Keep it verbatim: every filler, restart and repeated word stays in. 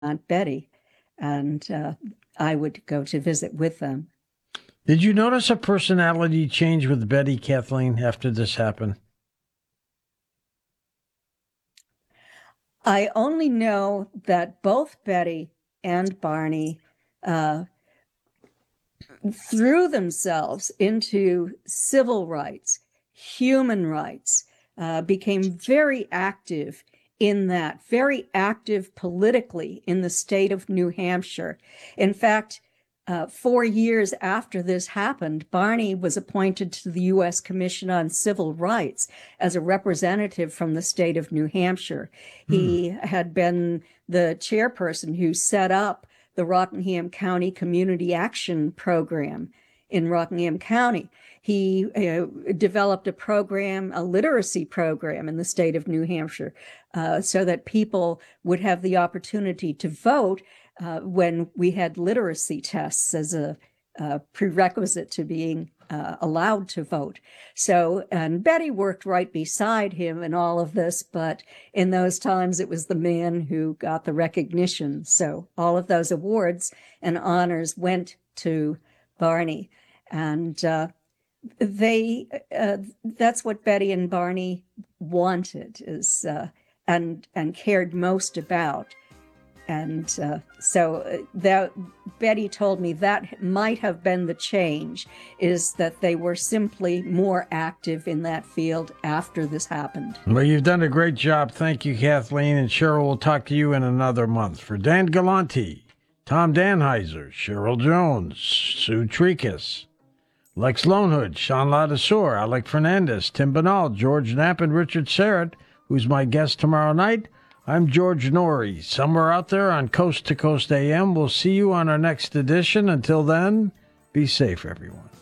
Aunt Betty, and uh, I would go to visit with them. Did you notice a personality change with Betty, Kathleen, after this happened? I only know that both Betty and Barney uh, threw themselves into civil rights, human rights, uh, became very active in that, very active politically in the state of New Hampshire. In fact, uh, four years after this happened, Barney was appointed to the U S Commission on Civil Rights as a representative from the state of New Hampshire. Hmm. He had been the chairperson who set up the Rockingham County Community Action Program in Rockingham County. He uh, developed a program, a literacy program in the state of New Hampshire, uh, so that people would have the opportunity to vote uh, when we had literacy tests as a, a prerequisite to being uh, allowed to vote. So, and Betty worked right beside him in all of this, but in those times it was the man who got the recognition. So all of those awards and honors went to Barney. And uh, they, uh, that's what Betty and Barney wanted is, uh, and, and cared most about. And uh, so that Betty told me that might have been the change, is that they were simply more active in that field after this happened. Well, you've done a great job. Thank you, Kathleen. And Cheryl will talk to you in another month. For Dan Galante, Tom Danheiser, Cheryl Jones, Sue Tricas, Lex Lonehood, Sean Ladasur, Alec Fernandez, Tim Banal, George Knapp, and Richard Serrett, who's my guest tomorrow night. I'm George Norrie, somewhere out there on Coast to Coast A M. We'll see you on our next edition. Until then, be safe, everyone.